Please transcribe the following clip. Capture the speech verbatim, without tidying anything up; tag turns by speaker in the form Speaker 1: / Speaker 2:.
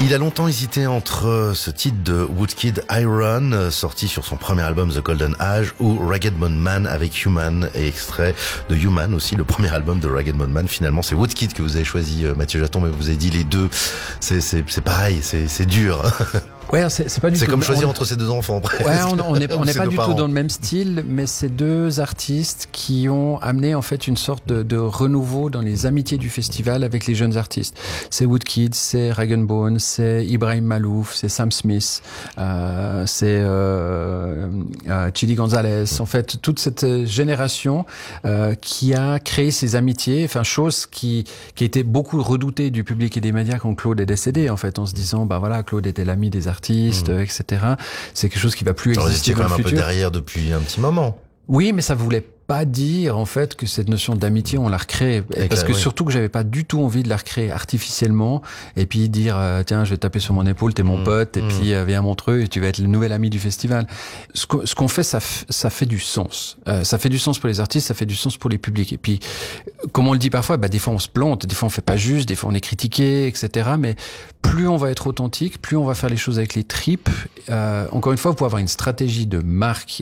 Speaker 1: Il a longtemps hésité entre ce titre de Woodkid Iron, sorti sur son premier album The Golden Age, ou Ragged Bone Man avec Human, et extrait de Human aussi, le premier album de Ragged Bone Man. Finalement, c'est Woodkid que vous avez choisi, Mathieu Jaton, mais vous avez dit les deux. C'est, c'est, c'est pareil, c'est, c'est dur.
Speaker 2: Ouais, c'est, c'est pas du
Speaker 1: c'est
Speaker 2: tout.
Speaker 1: comme choisir
Speaker 2: on...
Speaker 1: entre ces deux enfants, presque.
Speaker 2: Ouais, on on est, on n'est pas du
Speaker 1: parents.
Speaker 2: tout dans le même style, mais c'est deux artistes qui ont amené en fait une sorte de, de renouveau dans les amitiés du festival avec les jeunes artistes. C'est Woodkid, c'est Rag and Bone, c'est Ibrahim Malouf, c'est Sam Smith, euh, c'est euh, euh, Chidi Gonzalez. En fait, toute cette génération euh, qui a créé ces amitiés, enfin chose qui qui était beaucoup redoutée du public et des médias quand Claude est décédé. En fait, en se disant, bah voilà, Claude était l'ami des artistes. Artistes, mmh. et cetera. C'est quelque chose qui va plus
Speaker 1: Alors,
Speaker 2: exister dans le futur.
Speaker 1: Vous étiez quand même un peu derrière depuis un petit moment.
Speaker 2: Oui, mais ça voulait pas dire en fait que cette notion d'amitié on la recrée, parce
Speaker 1: clair,
Speaker 2: que
Speaker 1: oui.
Speaker 2: surtout que j'avais pas du tout envie de la recréer artificiellement et puis dire euh, tiens je vais taper sur mon épaule, t'es mon mmh. pote et mmh. puis euh, viens à Montreux et tu vas être le nouvel ami du festival. Ce qu'on, ce qu'on fait ça f- ça fait du sens, euh, ça fait du sens pour les artistes, ça fait du sens pour les publics. Et puis comme on le dit parfois, bah des fois on se plante, des fois on fait pas juste, des fois on est critiqué, et cetera. Mais plus on va être authentique, plus on va faire les choses avec les tripes. Euh, encore une fois, vous pouvez avoir une stratégie de marque